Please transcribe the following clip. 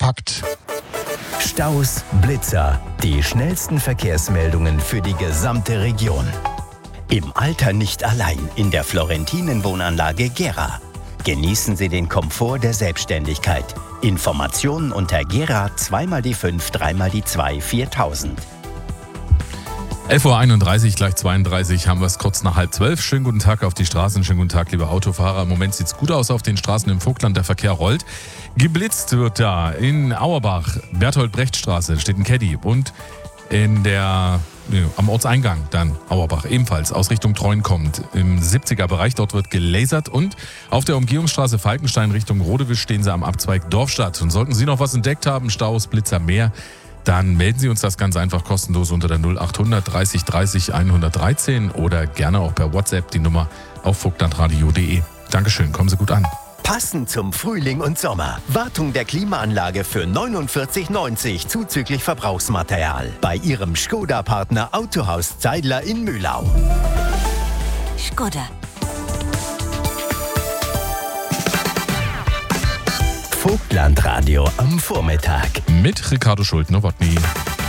kompakt. Staus, Blitzer, die schnellsten Verkehrsmeldungen für die gesamte Region. Im Alter nicht allein in der Florentinen-Wohnanlage Gera. Genießen Sie den Komfort der Selbstständigkeit. Informationen unter Gera 2x5 3x2 4000. 11:31 Uhr, gleich 32, haben wir es kurz nach 11:30. Schönen guten Tag auf die Straßen, schönen guten Tag, liebe Autofahrer. Im Moment sieht es gut aus auf den Straßen im Vogtland, der Verkehr rollt. Geblitzt wird da in Auerbach, Bertolt-Brecht-Straße, steht ein Caddy. Und am Ortseingang dann Auerbach, ebenfalls aus Richtung Treuen kommt, im 70er-Bereich, dort wird gelasert. Und auf der Umgehungsstraße Falkenstein Richtung Rodewisch stehen sie am Abzweig Dorfstadt. Und sollten Sie noch was entdeckt haben, Staus, Blitzer, mehr, dann melden Sie uns das ganz einfach kostenlos unter der 0800 30 30 113 oder gerne auch per WhatsApp die Nummer auf vogtlandradio.de. Dankeschön, kommen Sie gut an. Passend zum Frühling und Sommer. Wartung der Klimaanlage für 49,90 zuzüglich Verbrauchsmaterial. Bei Ihrem Skoda-Partner Autohaus Zeidler in Mühlau. Skoda. Vogtlandradio am Vormittag. Mit Ricardo Schult-Nowotny.